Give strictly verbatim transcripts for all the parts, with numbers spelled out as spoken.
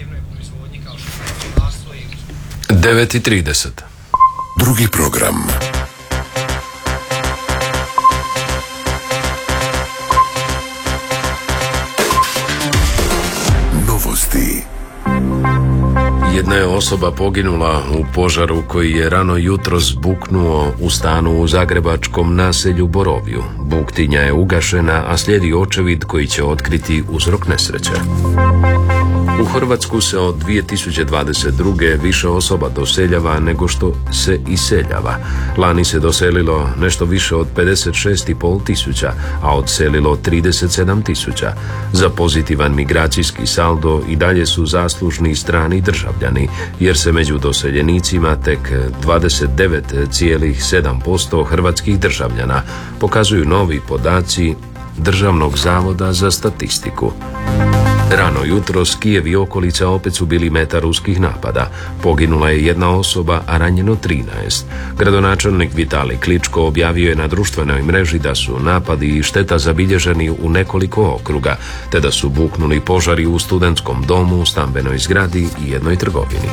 devet i trideset. Drugi program. Novosti. Jedna je osoba poginula u požaru koji je rano jutros buknuo u stanu u zagrebačkom naselju Borovju. Buktinja je ugašena, a slijedi očevid koji će otkriti uzrok nesreće. U Hrvatsku se od dvije tisuće dvadeset druge. više osoba doseljava nego što se iseljava. Lani se doselilo nešto više od pedeset šest i pol tisuća, a odselilo trideset sedam tisuća. Za pozitivan migracijski saldo i dalje su zaslužni strani državljani, jer se među doseljenicima tek dvadeset devet zarez sedam posto hrvatskih državljana, pokazuju novi podaci Državnog zavoda za statistiku. Rano jutros Kijev i okolica opet su bili meta ruskih napada. Poginula je jedna osoba, a ranjeno trinaest. Gradonačelnik Vitalij Kličko objavio je na društvenoj mreži da su napadi i šteta zabilježeni u nekoliko okruga, te da su buknuli požari u studentskom domu, stambenoj zgradi i jednoj trgovini.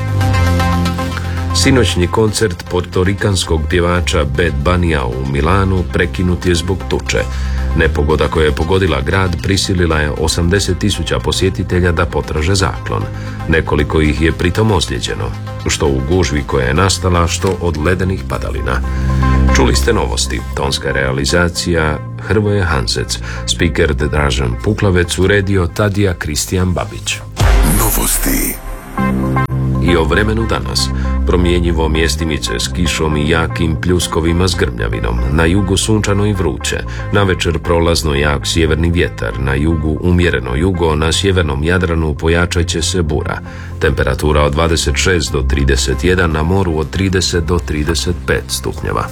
Sinoćni koncert portorikanskog pjevača Bad Bunnya u Milanu prekinut je zbog tuče. Nepogoda koja je pogodila grad prisilila je osamdeset tisuća posjetitelja da potraže zaklon. Nekoliko ih je pritom ozlijeđeno, što u gužvi koja je nastala, što od ledenih padalina. Čuli ste novosti, tonska realizacija Hrvoje Hanzec, spiker Dražen Puklavec, uredio Tadija Kristijan Babić. Novosti. I o vremenu danas. Promjenjivo, mjestimice s kišom i jakim pljuskovima s grmljavinom. Na jugu sunčano i vruće. Navečer prolazno jak sjeverni vjetar. Na jugu umjereno jugo. Na sjevernom Jadranu pojačat će se bura. Temperatura od dvadeset šest do trideset jedan, na moru od trideset do trideset pet stupnjeva.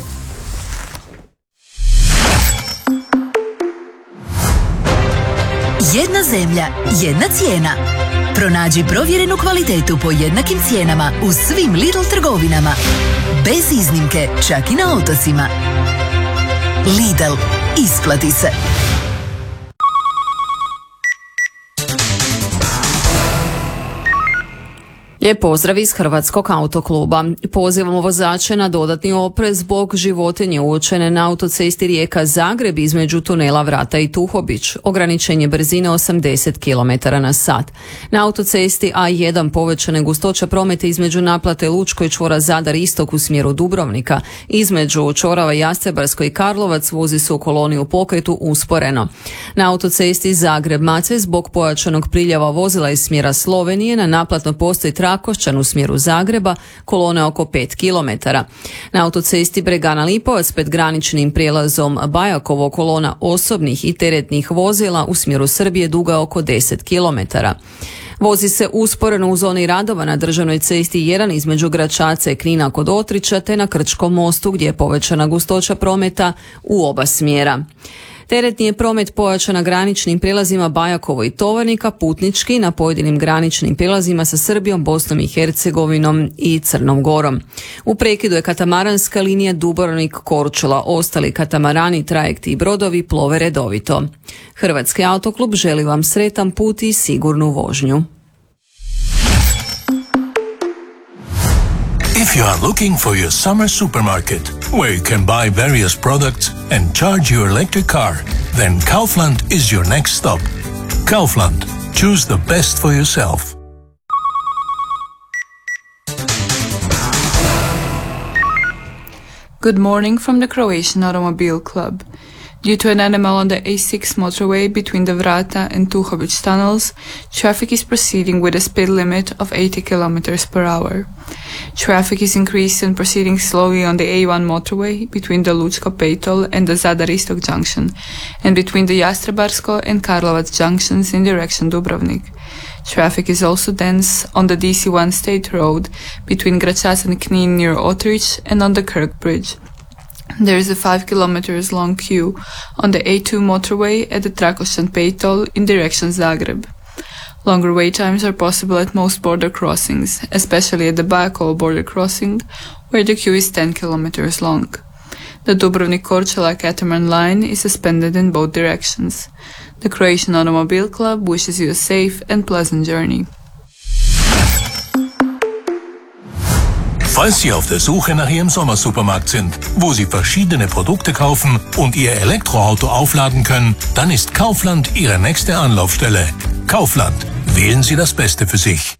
Jedna zemlja, jedna cijena. Pronađi provjerenu kvalitetu po jednakim cijenama u svim Lidl trgovinama. Bez iznimke, čak i na otocima. Lidl, isplati se. Lijep pozdrav iz Hrvatskog autokluba. Pozivamo vozače na dodatni oprez zbog životinje uočene na autocesti Rijeka-Zagreb između tunela Vrata i Tuhobić. Ograničenje brzine osamdeset kilometara na sat. Na autocesti A jedan povećane gustoća prometa između naplate Lučko i čvora Zadar Istok u smjeru Dubrovnika. Između čvorava Jastrebarsko i Karlovac vozi se u koloni u pokretu usporeno. Na autocesti Zagreb-Macelj zbog pojačanog priljeva vozila iz smjera Slovenije na naplatno postoji Trakošćan u smjeru Zagreba, kolone oko pet kilometara. Na autocesti Bregana-Lipovac pred graničnim prijelazom Bajakovo kolona osobnih i teretnih vozila u smjeru Srbije duga oko deset kilometara. Vozi se usporeno u zoni radova na državnoj cesti jedan između Gračaca i Knina kod Otrića te na Krčkom mostu gdje je povećana gustoća prometa u oba smjera. Teretni je promet pojačan na graničnim prijelazima Bajakovo i Tovarnika, putnički na pojedinim graničnim prijelazima sa Srbijom, Bosnom i Hercegovinom i Crnom Gorom. U prekidu je katamaranska linija Dubrovnik-Korčula. Ostali katamarani, trajekti i brodovi plove redovito. Hrvatski autoklub želi vam sretan put i sigurnu vožnju. If you are looking for your summer supermarket, where you can buy various products and charge your electric car, then Kaufland is your next stop. Kaufland. Choose the best for yourself. Good morning from the Croatian Automobile Club. Due to an animal on the A six motorway between the Vrata and Tuhović tunnels, traffic is proceeding with a speed limit of eighty kilometers per hour. Traffic is increased and proceeding slowly on the A one motorway between the Lučko Petol and the Zadar Istok junction, and between the Jastrebarsko and Karlovac junctions in direction Dubrovnik. Traffic is also dense on the D C one state road between Gračac and Knin near Otrić and on the Kirk Bridge. There is a five kilometers long queue on the A two motorway at the Trakošćan Petol in direction Zagreb. Longer wait times are possible at most border crossings, especially at the Bajakovo border crossing, where the queue is ten kilometers long. The Dubrovnik-Korčula catamaran line is suspended in both directions. The Croatian Automobile Club wishes you a safe and pleasant journey. Falls Sie auf der Suche nach Ihrem Sommersupermarkt sind, wo Sie verschiedene Produkte kaufen und Ihr Elektroauto aufladen können, dann ist Kaufland Ihre nächste Anlaufstelle. Kaufland. Wählen Sie das Beste für sich.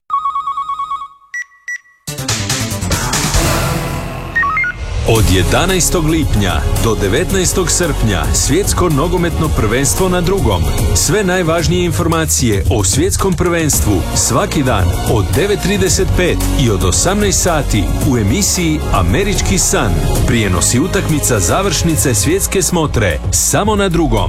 Od jedanaestog lipnja do devetnaestog srpnja svjetsko nogometno prvenstvo na drugom. Sve najvažnije informacije o svjetskom prvenstvu svaki dan od devet trideset pet i od osamnaest sati u emisiji Američki san. Prijenosi utakmica završnice svjetske smotre samo na drugom.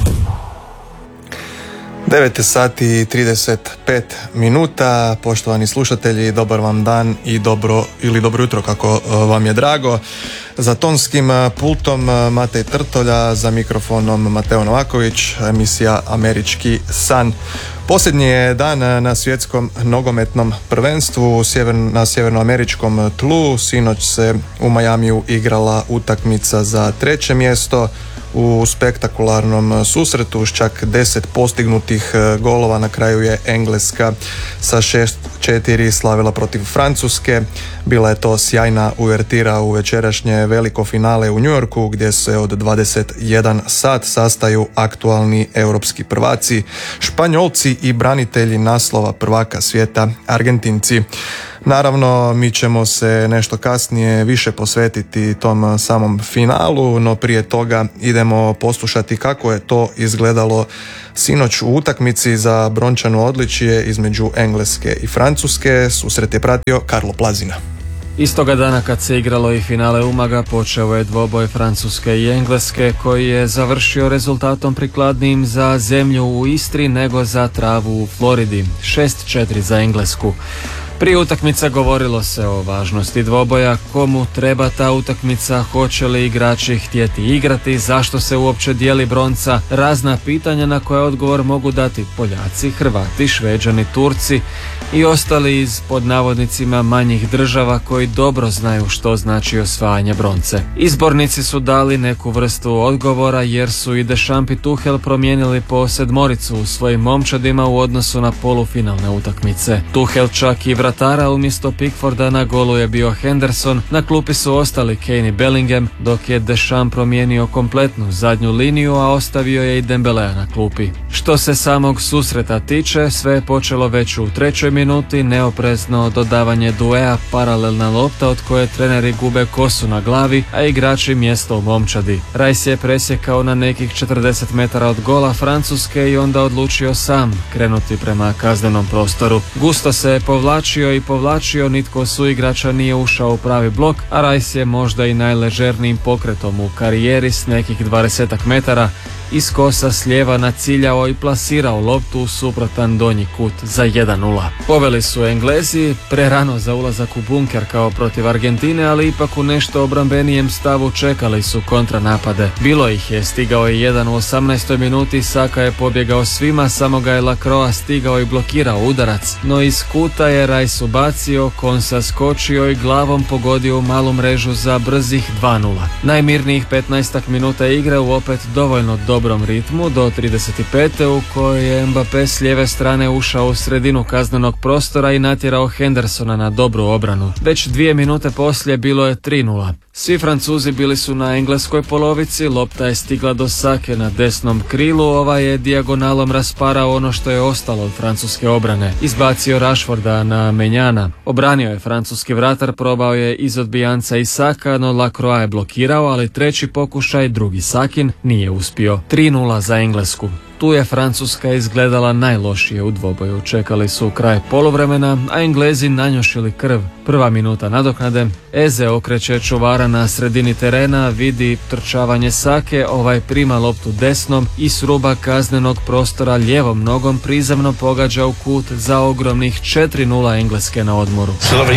devet sati i trideset pet minuta, poštovani slušatelji, dobar vam dan i dobro ili dobro jutro kako vam je drago. Za tonskim pultom Matej Trtolja, za mikrofonom Mateo Novaković, emisija Američki san. Posljednji je dan na svjetskom nogometnom prvenstvu na sjevernoameričkom tlu. Sinoć se u Majamiju igrala utakmica za treće mjesto. U spektakularnom susretu s čak deset postignutih golova na kraju je Engleska sa šest četiri slavila protiv Francuske. Bila je to sjajna uvertira u večerašnje veliko finale u New Yorku gdje se od dvadeset jedan sat sastaju aktualni europski prvaci, Španjolci i branitelji naslova prvaka svijeta, Argentinci. Naravno, mi ćemo se nešto kasnije više posvetiti tom samom finalu, no prije toga idemo poslušati kako je to izgledalo sinoć u utakmici za brončano odličje između Engleske i Francuske. Susret je pratio Karlo Plazina. Istoga dana kad se igralo i finale Umaga, počeo je dvoboj Francuske i Engleske koji je završio rezultatom prikladnijim za zemlju u Istri nego za travu u Floridi. šest četiri za Englesku. Prije utakmice govorilo se o važnosti dvoboja, komu treba ta utakmica, hoće li igrači htjeti igrati, zašto se uopće dijeli bronca, razna pitanja na koje odgovor mogu dati Poljaci, Hrvati, Šveđani, Turci i ostali iz pod navodnicima manjih država koji dobro znaju što znači osvajanje bronce. Izbornici su dali neku vrstu odgovora jer su i Deschamps i Tuchel promijenili po sedmoricu u svojim momčadima u odnosu na polufinalne utakmice. Tuchel čak i vratara umjesto Pickforda, na golu je bio Henderson, na klupi su ostali Kane i Bellingham, dok je Deschamps promijenio kompletnu zadnju liniju, a ostavio je i Dembelea na klupi. Što se samog susreta tiče, sve je počelo već u trećoj minuti, neoprezno dodavanje duea, paralelna lopta od koje treneri gube kosu na glavi, a igrači mjesto u momčadi. Rice je presjekao na nekih četrdeset metara od gola Francuske i onda odlučio sam krenuti prema kaznenom prostoru. Gusto se je povlačio i povlačio, nitko suigrača nije ušao u pravi blok, a Rice je možda i najležernijim pokretom u karijeri s nekih dvadesetak metara iz kosa s lijeva naciljao i plasirao loptu u suprotan donji kut za jedan nula. Poveli su Englezi, prerano za ulazak u bunker kao protiv Argentine, ali ipak u nešto obrambenijem stavu čekali su kontranapade. Bilo ih je, stigao je jedan u osamnaestoj minuti, Saka je pobjegao svima, samo ga je Lacroix stigao i blokirao udarac, no iz kuta je Rice ubacio, Konsa skočio i glavom pogodio u malu mrežu za brzih dva nula. Najmirnijih petnaestak minuta igre u opet dovoljno dobrom ritmu do trideset pete u kojoj je Mbappé s lijeve strane ušao u sredinu kaznenog prostora i natjerao Hendersona na dobru obranu. Već dvije minute poslije bilo je tri nula. Svi Francuzi bili su na engleskoj polovici, lopta je stigla do Sake na desnom krilu, ovaj je dijagonalom rasparao ono što je ostalo od francuske obrane. Izbacio Rashforda na Menjana. Obranio je francuski vratar, probao je iz odbijanca i Saka, no Lacroix je blokirao, ali treći pokušaj, drugi Sakin, nije uspio. tri nula za Englesku. Tu je Francuska izgledala najlošije u dvoboju. Čekali su kraj poluvremena, a Englezi nanjošili krv. Prva minuta nadoknade, Eze okreće čuvara na sredini terena, vidi trčavanje Sake, ovaj prima loptu desnom i s ruba kaznenog prostora lijevom nogom prizemno pogađa u kut za ogromnih četiri nula Engleske na odmoru.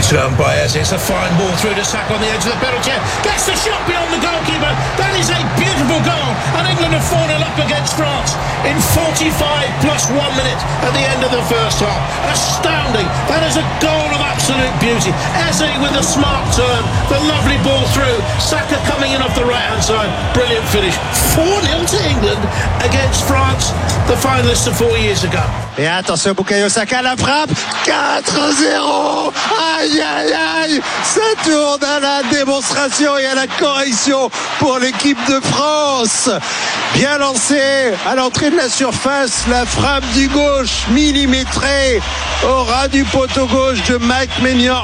In forty-five plus one minute at the end of the first half. Astounding. That is a goal of absolute beauty. Eze with a smart turn. The lovely ball through. Saka coming in off the right hand side. Brilliant finish. four nil to England against France, the finalists of four years ago. Et attention, Bukayo Saka, la frappe, quatre zéro. Aïe, aïe, aïe. Ça tourne à la démonstration et à la correction pour l'équipe de France. Bien lancé à l'entrée de la surface, la frappe du gauche millimétrée au ras du poteau gauche de Mike Maignan.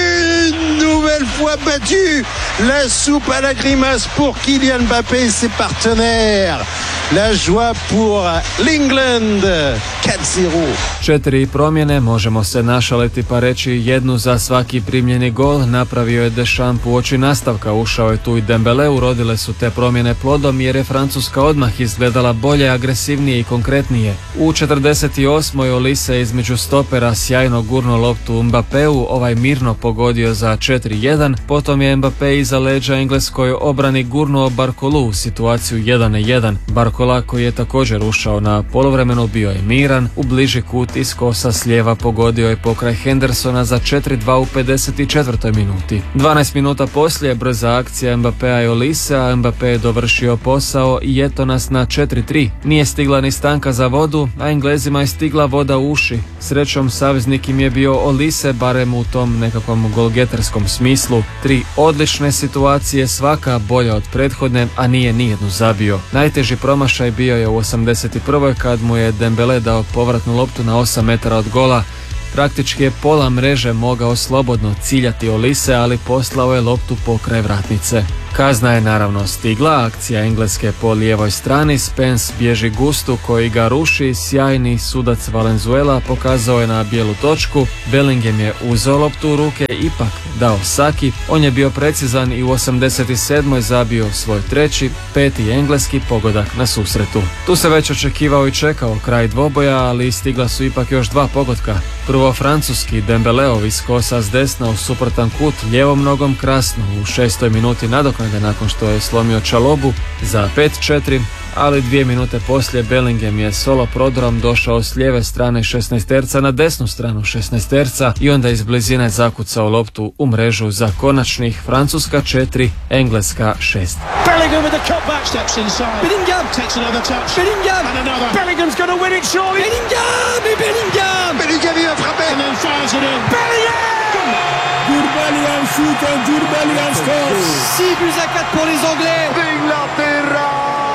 Une nouvelle fois battue. La soupe à la grimace pour Kylian Mbappé et ses partenaires. La joie pour l'England. quatre zero. Četiri promjene, možemo se našaliti pa reći jednu za svaki primljeni gol, napravio je Deschamps uoči nastavka, ušao je tu i Dembele, urodile su te promjene plodom jer je Francuska odmah izgledala bolje, agresivnije i konkretnije. U četrdeset osmoj Olise između stopera sjajno gurno loptu Mbappeu, ovaj mirno pogodio za četiri jedan, potom je Mbappé iza leđa engleskoj obrani gurnuo Barkolu u situaciju jedan jedan. Barkola, koji je također ušao na poluvremenu, bio je miran, u bliži kut iz kosa s lijeva pogodio je pokraj Hendersona za četiri dva u pedeset četvrtoj minuti. dvanaest minuta poslije brza akcija Mbappéa i Olise, a Mbappé je dovršio posao i eto nas na četiri tri. Nije stigla ni stanka za vodu, a Englezima je stigla voda u uši. Srećom saveznik im je bio Olise, barem u tom nekakvom golgeterskom smislu. Tri odlične situacije, svaka bolja od prethodne, a nije nijednu zabio. Najteži promašaj bio je u osamdeset prvoj kad mu je Dembele dao povratnu loptu na osam metara od gola. Praktički je pola mreže mogao slobodno ciljati Olise, ali poslao je loptu pokraj vratnice. Kazna je naravno stigla, akcija Engleske po lijevoj strani, Spence bježi Gustu koji ga ruši, sjajni sudac Valenzuela pokazao je na bijelu točku, Bellingham je uzeo loptu u ruke, ipak dao Saki, on je bio precizan i u osamdeset sedmoj zabio svoj treći, peti engleski pogodak na susretu. Tu se već očekivao i čekao kraj dvoboja, ali stigla su ipak još dva pogotka. Prvo francuski, Dembeleov iz kosa s desna u suprotan kut, lijevom nogom krasno u šestoj minuti nadoknade nakon što je slomio Čalobu za pet četiri, ali dvije minute poslije Bellingham je solo prodorom došao s lijeve strane šesnaesterca na desnu stranu šesnaesterca i onda iz blizine zakucao loptu u mrežu za konačnih Francuska četiri, Engleska šest. Bellingham with the cutback, steps inside. Bellingham takes another touch. Bellingham and another. Bellingham's going to win it surely. Bellingham, et Bellingham. Bellingham il va frapper and then fires it in. Bellingham. Jude Bellingham shoot and Jude Bellingham scores. six buts à quatre pour les Anglais. Inglaterra.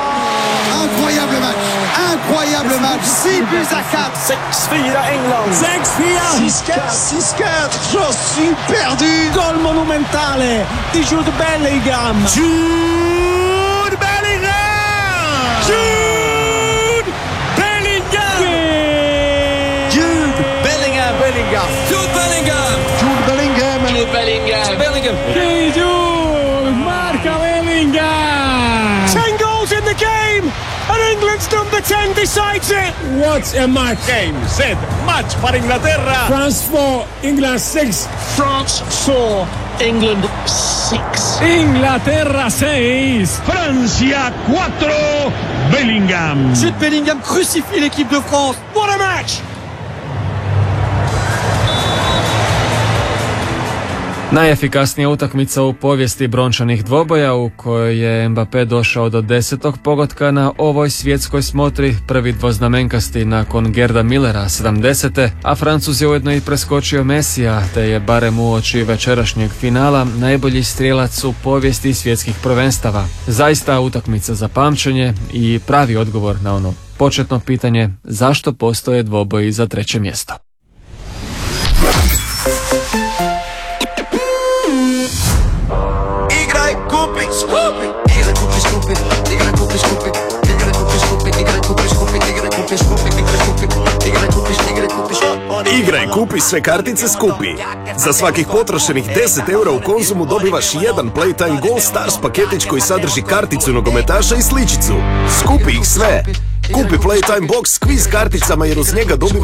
Incroyable match. Incroyable match. six buts à quatre. sex fyra England. sex fyra. six quatre. six quatre. J'en suis perdu. Gol monumentale di Jude Bellingham. Jude Bellingham. Jude Bellingham. Jude Bellingham. Bellingham. Jude Bellingham. Jude Bellingham. Jude Bellingham. Bellingham. Jude marca Bellingham. Ten goals in the game. And England's number ten decides it. What a match. Game, set, match for Inglaterra. France four, England six. France four, England six. Inglaterra seis. Francia cuatro. Bellingham. Jude Bellingham crucifie l'équipe de France. What a match. Najefikasnija utakmica u povijesti brončanih dvoboja u kojoj je Mbappé došao do desetog pogotka na ovoj svjetskoj smotri, prvi dvoznamenkasti nakon Gerda Millera sedamdesete, a Francuz je ujedno i preskočio Messija, te je barem uoči večerašnjeg finala najbolji strijelac u povijesti svjetskih prvenstava. Zaista utakmica za pamćenje i pravi odgovor na ono početno pitanje zašto postoje dvoboji za treće mjesto. Igraj, kupi sve kartice skupi. Za svakih potrošenih deset eura u Konzumu dobivaš jedan Playtime Gold Stars paketić koji sadrži karticu nogometaša i sličicu. Skupi ih sve. Kupi Playtime Box s kviz karticama jer uz njega dobivaš